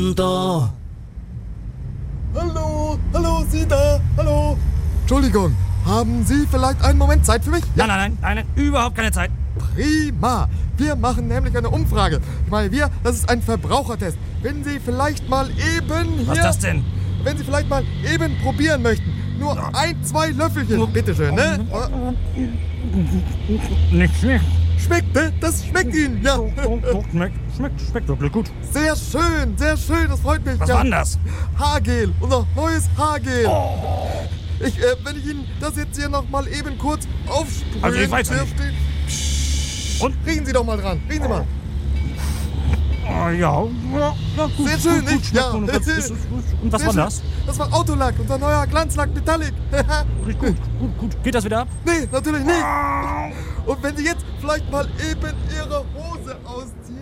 Da. Hallo, Sie da, hallo. Entschuldigung, haben Sie vielleicht einen Moment Zeit für mich? Ja. Nein, überhaupt keine Zeit. Prima. Wir machen nämlich eine Umfrage. Ich meine, das ist ein Verbrauchertest. Wenn Sie vielleicht mal eben hier... Was ist das denn? Wenn Sie vielleicht mal eben probieren möchten. Nur 1-2 Löffelchen. Bitteschön, ne? Nicht schlecht. Schmeckt, ne? Das schmeckt Ihnen, ja. Schmeckt wirklich gut. Sehr schön, das freut mich. Was ja. war denn das? Haargel, unser neues Haargel. Oh. Wenn ich Ihnen das jetzt hier noch mal eben kurz aufsprühe... Also ich weiß nicht. Und? Riechen Sie doch mal dran, riechen Sie mal. Ja, gut. Sehr schön, gut, nicht? Ja. Und was war das? Das war Autolack, unser neuer Glanzlack Metallic. Riecht gut. Geht das wieder ab? Nee, natürlich nicht. Und wenn Sie jetzt vielleicht mal eben Ihre Hose ausziehen...